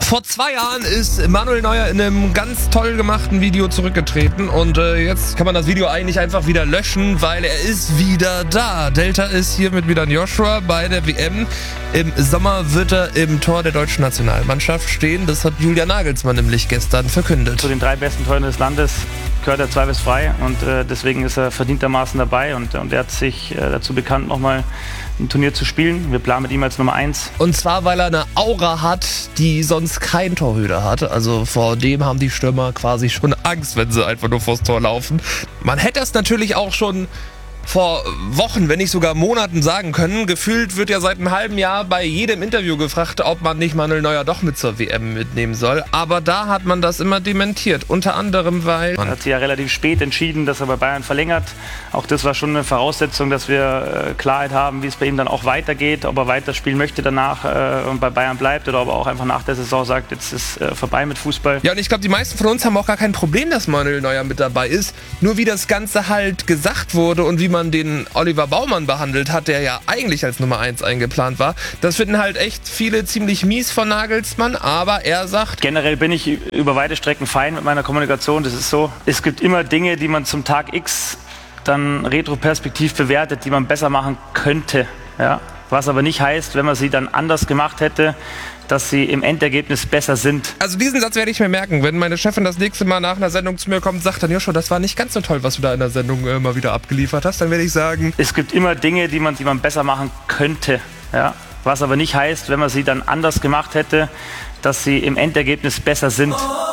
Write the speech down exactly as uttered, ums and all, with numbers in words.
Vor zwei Jahren ist Manuel Neuer in einem ganz toll gemachten Video zurückgetreten und äh, jetzt kann man das Video eigentlich einfach wieder löschen, weil er ist wieder da. Delta ist hier mit Milan Joshua bei der W M. Im Sommer wird er im Tor der deutschen Nationalmannschaft stehen. Das hat Julian Nagelsmann nämlich gestern verkündet. Zu den drei besten Toren des Landes gehört er zweifelsfrei und äh, deswegen ist er verdientermaßen dabei und, und er hat sich äh, dazu bekannt, nochmal ein Turnier zu spielen. Wir planen mit ihm als Nummer eins. Und zwar, weil er eine Aura hat, die sonst kein Torhüter hat. Also vor dem haben die Stürmer quasi schon Angst, wenn sie einfach nur vors Tor laufen. Man hätte es natürlich auch schon vor Wochen, wenn nicht sogar Monaten sagen können. Gefühlt wird ja seit einem halben Jahr bei jedem Interview gefragt, ob man nicht Manuel Neuer doch mit zur W M mitnehmen soll. Aber da hat man das immer dementiert. Unter anderem, weil... Man hat sich ja relativ spät entschieden, dass er bei Bayern verlängert. Auch das war schon eine Voraussetzung, dass wir äh, Klarheit haben, wie es bei ihm dann auch weitergeht. Ob er weiterspielen möchte danach äh, und bei Bayern bleibt oder ob er auch einfach nach der Saison sagt, jetzt ist äh, vorbei mit Fußball. Ja, und ich glaube, die meisten von uns haben auch gar kein Problem, dass Manuel Neuer mit dabei ist. Nur wie das Ganze halt gesagt wurde und wie man den Oliver Baumann behandelt hat, der ja eigentlich als Nummer eins eingeplant war. Das finden halt echt viele ziemlich mies von Nagelsmann, aber er sagt... Generell bin ich über weite Strecken fein mit meiner Kommunikation. Das ist so, es gibt immer Dinge, die man zum Tag X dann retroperspektiv bewertet, die man besser machen könnte. Ja? Was aber nicht heißt, wenn man sie dann anders gemacht hätte, dass sie im Endergebnis besser sind. Also diesen Satz werde ich mir merken. Wenn meine Chefin das nächste Mal nach einer Sendung zu mir kommt und sagt dann, Joshua, das war nicht ganz so toll, was du da in der Sendung äh, mal wieder abgeliefert hast, dann werde ich sagen... Es gibt immer Dinge, die man, die man besser machen könnte. Ja? Was aber nicht heißt, wenn man sie dann anders gemacht hätte, dass sie im Endergebnis besser sind.